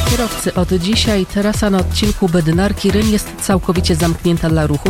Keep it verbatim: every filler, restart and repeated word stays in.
Kierowcy, od dzisiaj trasa na odcinku Bednarki-Ryn jest całkowicie zamknięta dla ruchu.